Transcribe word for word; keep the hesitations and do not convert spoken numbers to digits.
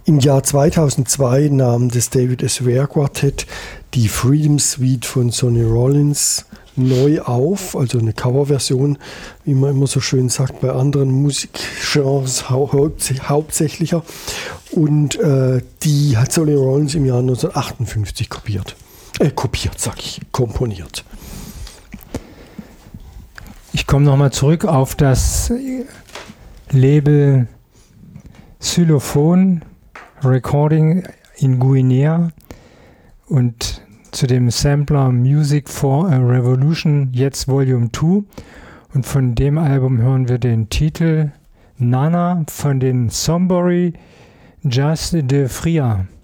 Im Jahr zweitausendzwei nahm das David S. Ware Quartett die Freedom Suite von Sonny Rollins neu auf, also eine Coverversion, wie man immer so schön sagt, bei anderen Musikgenres hau- hauptsächlicher. Und äh, die hat Sonny Rollins im Jahr neunzehnhundertachtundfünfzig kopiert. Äh, kopiert, sag ich, komponiert. Ich komme nochmal zurück auf das Label Xylophon Recording in Guinea und zu dem Sampler Music for a Revolution, jetzt Volume zwei. Und von dem Album hören wir den Titel Nana von den Sombury Jazz de Fria.